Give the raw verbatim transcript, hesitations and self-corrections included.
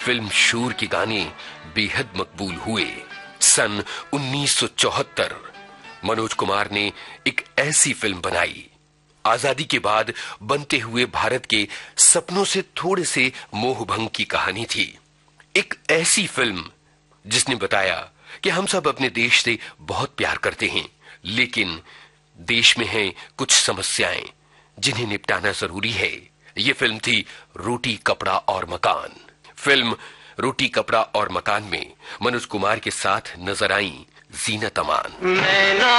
Film शूर के गाने बेहद मकबूल हुए। सन उन्नीस सौ चौहत्तर मनोज कुमार ने एक ऐसी फिल्म बनाई, आजादी के बाद बनते हुए भारत के सपनों से थोड़े से मोहभंग की कहानी थी। एक ऐसी फिल्म जिसने बताया कि हम सब अपने देश से बहुत प्यार करते हैं, लेकिन देश में हैं कुछ समस्याएं जिन्हें निपटाना जरूरी है। ये फिल्म थी रोटी कपड़ा और मकान। फिल्म रोटी कपड़ा और मकान में मनोज कुमार के साथ नजर आई जीनत अमान।